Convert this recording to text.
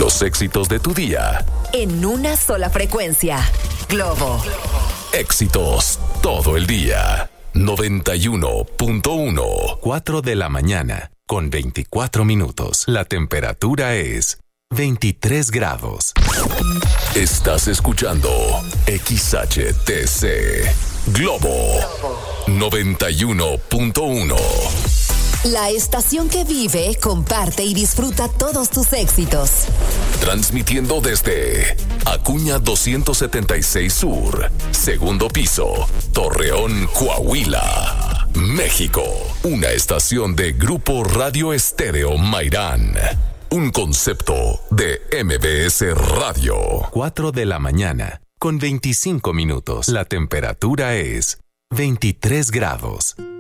Los éxitos de tu día. En una sola frecuencia. Globo. Éxitos todo el día. 91.1. 4 de la mañana con 24 minutos. La temperatura es 23 grados. Estás escuchando XHTC Globo 91.1. La estación que vive, comparte y disfruta todos tus éxitos. Transmitiendo desde Acuña 276 Sur, segundo piso, Torreón, Coahuila, México. Una estación de Grupo Radio Estéreo Mairán. Un concepto de MBS Radio. 4 de la mañana con 25 minutos. La temperatura es 23 grados.